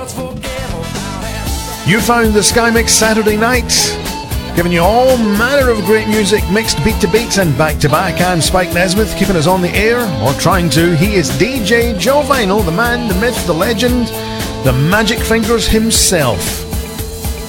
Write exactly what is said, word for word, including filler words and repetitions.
You found the Sky Mix Saturday night, giving you all manner of great music mixed beat to beat and back to back. And Spike Nesmith keeping us on the air, or trying to. He is D J Joe Vinyl, the man, the myth, the legend, the Magic Fingers himself.